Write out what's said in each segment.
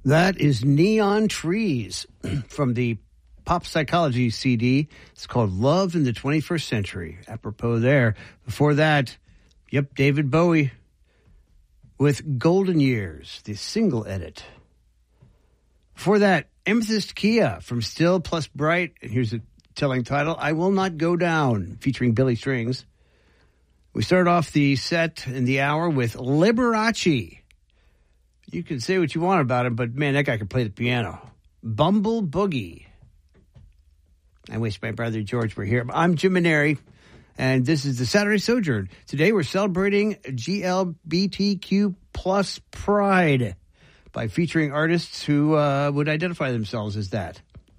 That is Neon Trees from the Pop Psychology CD. It's called Love in the 21st Century. Apropos there. Before that, David Bowie with Golden Years, the single edit. Before that, Amethyst Kia from Still Plus Bright. And here's a telling title, I Will Not Go Down, featuring Billy Strings. We start off the set in the hour with Liberace. You can say what you want about him, but man, that guy can play the piano. Bumble Boogie. I wish my brother George were here. I'm Jim Maneri, and this is the Saturday Sojourn. Today we're celebrating GLBTQ plus pride by featuring artists who would identify themselves as that.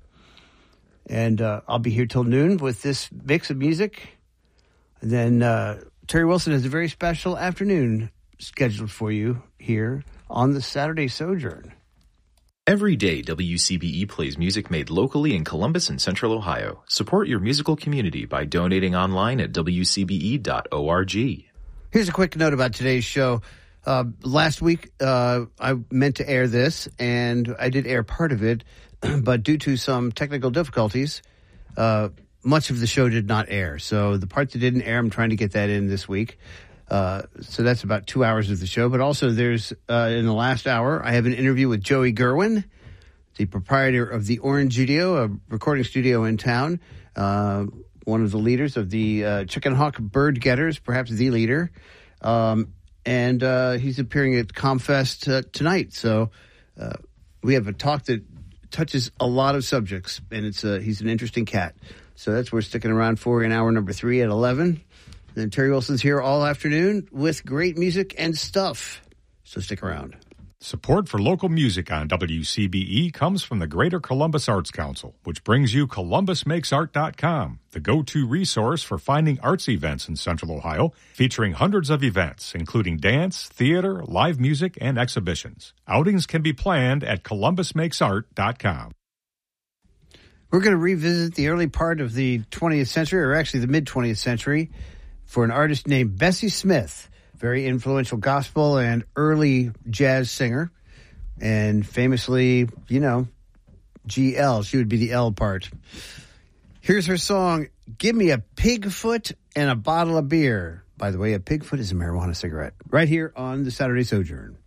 And I'll be here till noon with this mix of music. And then Terry Wilson has a very special afternoon scheduled for you here on the Saturday Sojourn. Every day, WCBE plays music made locally in Columbus and Central Ohio. Support your musical community by donating online at wcbe.org. Here's a quick note about today's show. Last week, I meant to air this, and I did air part of it, but due to some technical difficulties, much of the show did not air. So the part that didn't air, I'm trying to get that in this week. So that's about 2 hours of the show. But also there's, in the last hour, I have an interview with Joey Gerwin, the proprietor of the Orange Studio, a recording studio in town, one of the leaders of the Chicken Hawk Bird Getters, perhaps the leader. And he's appearing at ComFest tonight. So we have a talk that touches a lot of subjects, and he's an interesting cat. So that's what we're sticking around for in hour number 3 at 11. And Terry Wilson's here all afternoon with great music and stuff. So stick around. Support for local music on WCBE comes from the Greater Columbus Arts Council, which brings you ColumbusMakesArt.com, the go-to resource for finding arts events in Central Ohio, featuring hundreds of events, including dance, theater, live music, and exhibitions. Outings can be planned at ColumbusMakesArt.com. We're going to revisit the early part of the 20th century, or actually the mid-20th century, for an artist named Bessie Smith, very influential gospel and early jazz singer, and famously, GL. She would be the L part. Here's her song, Give Me a Pig Foot and a Bottle of Beer. By the way, a pig foot is a marijuana cigarette. Right here on the Saturday Sojourn.